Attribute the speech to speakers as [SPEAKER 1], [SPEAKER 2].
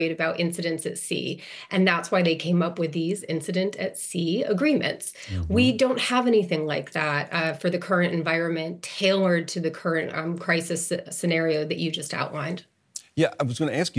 [SPEAKER 1] about incidents at sea. And that's why they came up with these incident at sea agreements. We
[SPEAKER 2] Hmm.
[SPEAKER 1] don't have anything like that for the current environment tailored to the current crisis scenario that you just outlined.
[SPEAKER 2] Yeah, I was going to ask you.